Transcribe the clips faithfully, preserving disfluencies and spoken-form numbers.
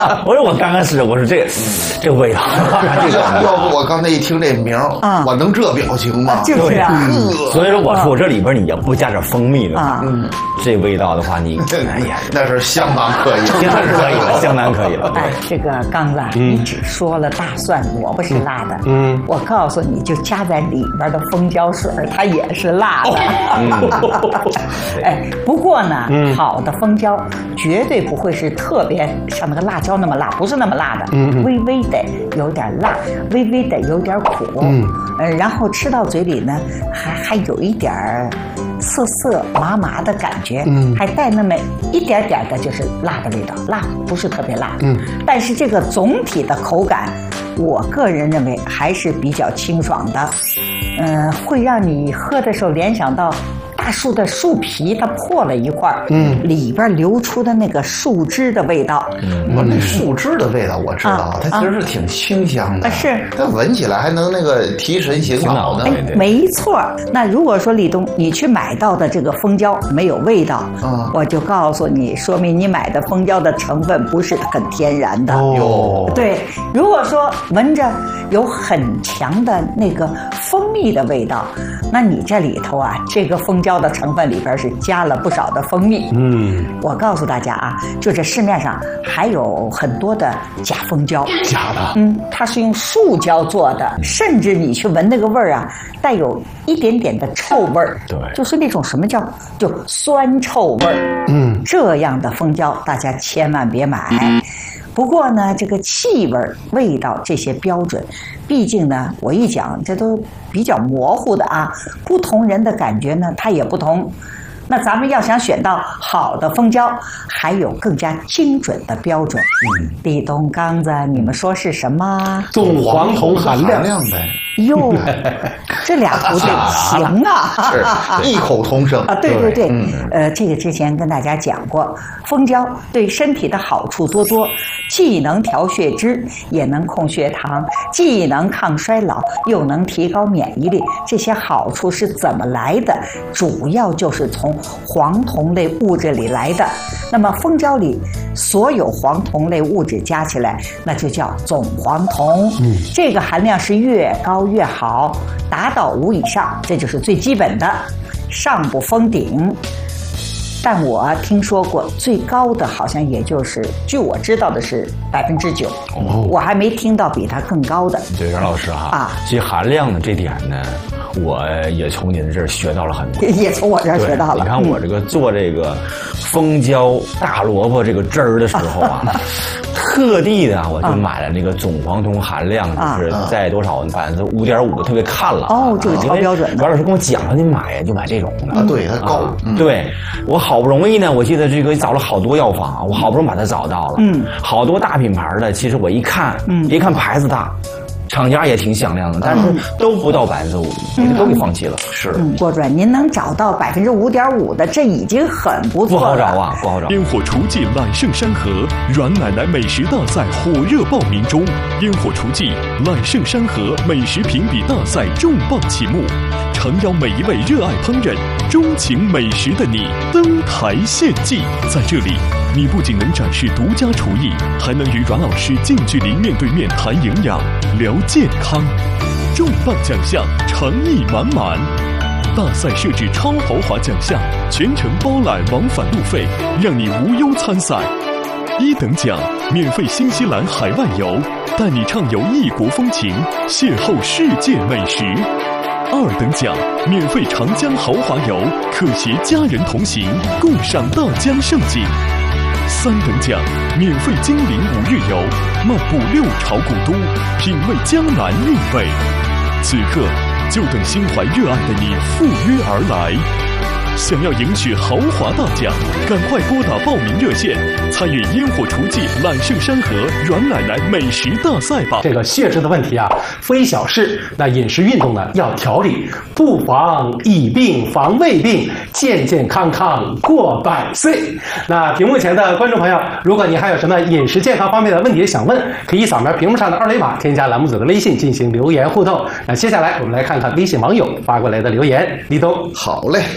我说我刚开始我说这个这个味道， 这个要不我刚才一听这名儿，我能这表情吗？ 就是啊。 所以说我说这里边你要不加点蜂蜜的话，这味道的话，你哎呀， 那是相当可以， 相当可以了，相当可以了。 哎，这个刚子，你只说了大蒜萝卜是辣的，嗯，我告诉你就加在里边的蜂胶水，它也是辣的。哎，不过呢，好的蜂胶绝对不会是特别像那个辣椒那么辣，不是那么辣的，嗯，微微的有点辣，微微的有点苦，嗯，呃，然后吃到嘴里呢，还还有一点儿涩涩麻麻的感觉，嗯，还带那么一点点的就是辣的味道，辣不是特别辣，嗯，但是这个总体的口感，我个人认为还是比较清爽的，嗯、呃，会让你喝的时候联想到。大树的树皮它破了一块，嗯，里边流出的那个树枝的味道， 嗯，我那树枝的味道我知道，啊、它其实是挺清香的， 啊、是它闻起来还能那个提神醒脑的。 哎，没错。那如果说李东你去买到的这个蜂胶没有味道，啊、我就告诉你，说明你买的蜂胶的成分不是很天然的。 哦， 对，如果说闻着有很强的那个蜂蜜的味道，那你这里头啊，这个蜂胶的成分里边是加了不少的蜂蜜。嗯，我告诉大家啊，就这市面上还有很多的假蜂胶， 假的。 嗯，它是用树胶做的，甚至你去闻那个味儿啊，带有一点点的臭味儿。 对， 就是那种什么叫就酸臭味儿。嗯，这样的蜂胶大家千万别买。不过呢，这个气味、味道这些标准，毕竟呢，我一讲这都比较模糊的啊，不同人的感觉呢，它也不同。那咱们要想选到好的蜂胶，还有更加精准的标准。嗯，李东刚子，你们说是什么？ 总黄酮含量呗。 哟，这俩徒弟行啊， 是异口同声啊！对对对，嗯、呃，这个之前跟大家讲过，蜂胶对身体的好处多多，既能调血脂，也能控血糖，既能抗衰老，又能提高免疫力。这些好处是怎么来的？主要就是从黄酮类物质里来的。那么蜂胶里所有黄酮类物质加起来，那就叫总黄酮。嗯，这个含量是越高越好，达到五以上，这就是最基本的，上不封顶。但我听说过最高的好像也就是，据我知道的是百分之九，我还没听到比它更高的。 对，袁老师哈啊，其实含量的这点呢，我也从您这儿学到了很多， 也从我这儿学到了。 你看我这个做这个蜂胶大萝卜这个汁儿的时候啊。特地的，我就买了那个总黄酮含量，就是在多少百分之五点五，特别看了。 哦，这个超标准的。 袁老师跟我讲了，你买呀就买这种的。 啊，对，它高。 对，我好不容易呢，我记得这个找了好多药房，我好不容易把它找到了。嗯，好多大品牌的，其实我一看，嗯，别看牌子大。厂家也挺响亮的，但是都不到百分之五，都给放弃了。是， 嗯，郭主任，您能找到百分之五点五的，这已经很不错了。 不好找啊，不好找。 烟火厨技揽胜山河阮奶奶美食大赛火热报名中，烟火厨技揽胜山河美食评比大赛重磅启幕，诚邀每一位热爱烹饪、钟情美食的你登台献技。在这里，你不仅能展示独家厨艺，还能与阮老师近距离面对面谈营养、聊健康。重磅奖项，诚意满满。大赛设置超豪华奖项，全程包揽往返路费，让你无忧参赛。一等奖，免费新西兰海外游，带你畅游异国风情，邂逅世界美食。二等奖，免费长江豪华游，可携家人同行，共赏大江盛景。三等奖，免费金陵五日游，漫步六朝古都，品味江南韵味。此刻，就等心怀热爱的你赴约而来。想要赢取豪华大奖，赶快拨打报名热线，参与烟火厨技揽胜山河阮奶奶美食大赛吧。 这个血脂的问题啊，非小事。那饮食运动呢，要调理，不妨疫病防胃病，健健康康过百岁。那屏幕前的观众朋友，如果你还有什么饮食健康方面的问题想问，可以扫描屏幕上的二维码，添加栏目组的微信进行留言互动。那接下来我们来看看微信网友发过来的留言。李东， 好嘞，微友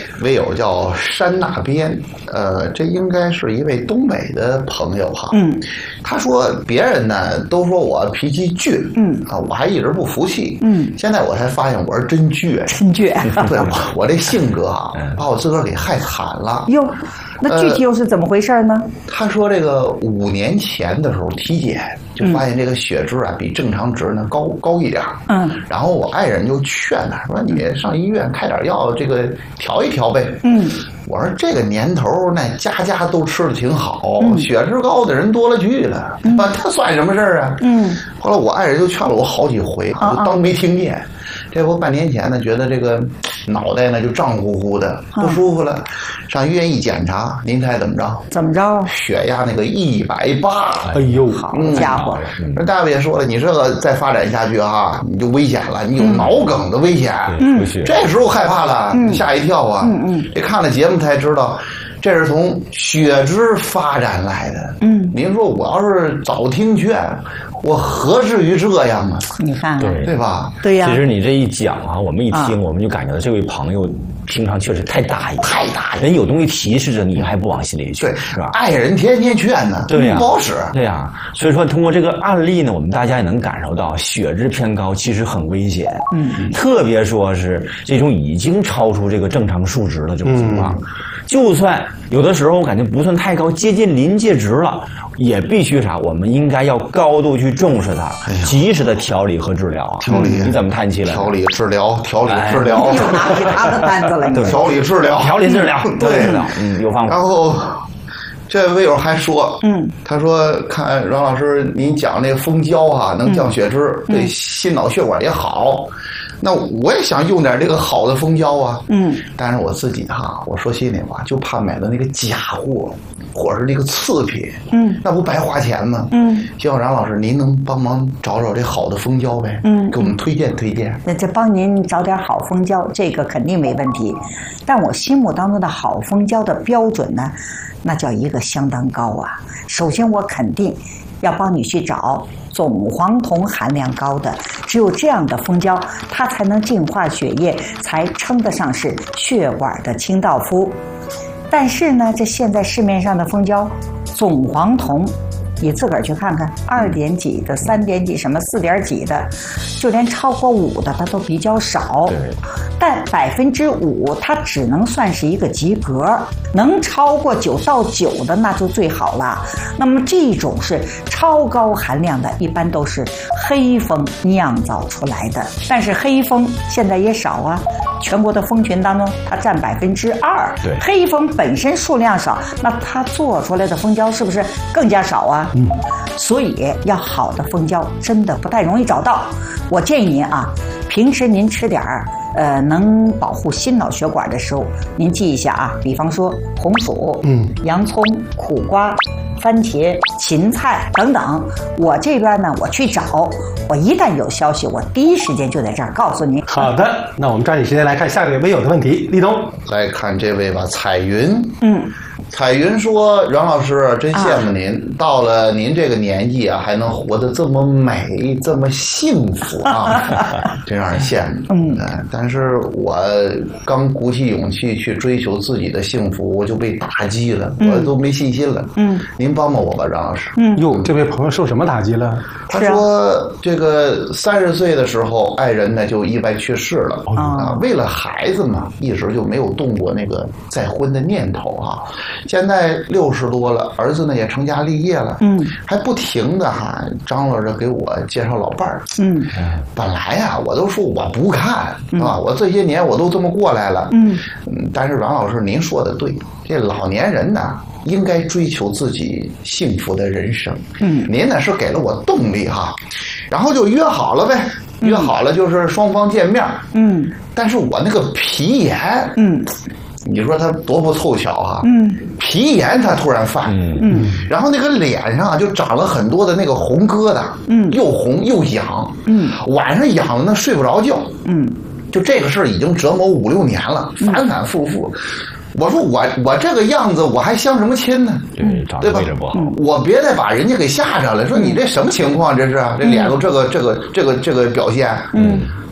友叫山那边，呃，这应该是一位东北的朋友哈。嗯，他说别人呢都说我脾气倔，嗯啊，我还一直不服气。嗯，现在我才发现我是真倔， 真倔。 对，我我这性格啊，把我自个儿给害惨了。 哟，那具体又是怎么回事呢？呃、 他说这个五年前的时候体检。就发现这个血脂啊比正常值呢高高一点，嗯，然后我爱人就劝他说：“你上医院开点药，这个调一调呗。”嗯，我说这个年头那家家都吃的挺好，嗯、血脂高的人多了去了，嗯、他算什么事儿啊？嗯，后来我爱人就劝了我好几回，我就当没听见。这不半年前呢，觉得这个脑袋呢就胀乎乎的，不舒服了，上医院一检查，您猜怎么着？ 怎么着？ 血压那个一百八， 哎呦， 好家伙！ 那大夫也说了，你这个再发展下去哈，你就危险了，你有脑梗的危险。嗯，这时候害怕了，吓一跳啊！嗯嗯，这看了节目才知道。这是从血脂发展来的。嗯，您说我要是早听劝，我何至于这样啊？ 你看看， 对吧？ 对呀。 其实你这一讲啊，我们一听，我们就感觉到这位朋友平常确实太大意， 太大意。 人有东西提示着你，还不往心里去，是吧？ 爱人天天劝呢， 对呀， 不好使。 对呀，所以说通过这个案例呢，我们大家也能感受到，血脂偏高其实很危险。嗯，特别说是这种已经超出这个正常数值的这种情况。嗯，就算有的时候我感觉不算太高，接近临界值了，也必须啥？我们应该要高度去重视它，哎、及时的调理和治疗啊。 调理， 你怎么叹气了？ 调理治疗，调理治疗， 又拿起他的单子了。 调理治疗， 调理治疗，对的，嗯，有方法。 然后这位友还说，嗯，他说看阮老师您讲那个蜂胶啊，能降血脂，嗯、对心脑血管也好。那我也想用点这个好的蜂胶啊，嗯，但是我自己哈，我说心里话，就怕买的那个假货，或者是那个次品，嗯，那不白花钱吗？嗯，希望冉老师您能帮忙找找这好的蜂胶呗，嗯，给我们推荐推荐。 那这帮您找点好蜂胶，这个肯定没问题。但我心目当中的好蜂胶的标准呢，那叫一个相当高啊。首先我肯定要帮你去找总黄酮含量高的，只有这样的蜂胶，它才能净化血液，才称得上是血管的清道夫。但是呢，这现在市面上的蜂胶，总黄酮，你自个儿去看看，二点几的、三点几、什么四点几的，就连超过五的它都比较少。但百分之五，它只能算是一个及格，能超过九到九的那就最好了。那么这种是超高含量的，一般都是黑蜂酿造出来的。但是黑蜂现在也少啊，全国的蜂群当中，它占百分之二。对，黑蜂本身数量少，那它做出来的蜂胶是不是更加少啊？嗯，所以要好的蜂胶真的不太容易找到。我建议您啊，平时您吃点儿呃能保护心脑血管的食物，您记一下啊，比方说红薯、嗯、洋葱、苦瓜、番茄、芹菜等等。我这边呢，我去找，我一旦有消息，我第一时间就在这儿告诉您。 好的，那我们抓紧时间来看下一位微友的问题，立冬来看这位吧，彩云，嗯。彩云说：“阮老师，真羡慕您，啊、到了您这个年纪啊，还能活得这么美，这么幸福啊，真让人羡慕。嗯，但是我刚鼓起勇气去追求自己的幸福，我就被打击了，嗯、我都没信心了。嗯，您帮帮我吧，阮老师。 嗯，哟，这位朋友受什么打击了？ 他说，这个三十岁的时候，爱人呢就意外去世了。啊，为了孩子嘛，一直就没有动过那个再婚的念头啊。”现在六十多了，儿子呢也成家立业了，嗯，还不停的哈张罗着给我介绍老伴儿，嗯，本来呀、啊、我都说我不看、嗯、啊，我这些年我都这么过来了，嗯，但是阮老师您说的对，这老年人呢应该追求自己幸福的人生，嗯，您呢是给了我动力哈，然后就约好了呗。约好了就是双方见面，嗯，但是我那个皮炎，嗯，你说他多不凑巧哈、啊，嗯，皮炎他突然犯，嗯，然后那个脸上就长了很多的那个红疙瘩，嗯，又红又痒，嗯，晚上痒的呢睡不着觉，嗯，就这个事儿已经折磨五六年了，反反复复。我说我我这个样子我还相什么亲呢？ 对，长得位置不好。 我别再把人家给吓着了，说你这什么情况？这是啊，这脸都这个这个这个这个表现。嗯，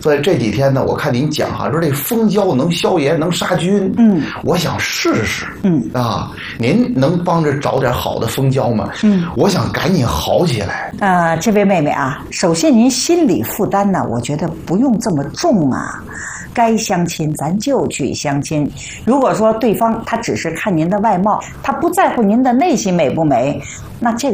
所以这几天呢，我看您讲哈，说这蜂胶能消炎、能杀菌，嗯，我想试试，嗯啊，您能帮着找点好的蜂胶吗？嗯，我想赶紧好起来。 呃，这位妹妹啊，首先您心理负担呢，我觉得不用这么重啊。该相亲咱就去相亲。如果说对方他只是看您的外貌，他不在乎您的内心美不美，那这个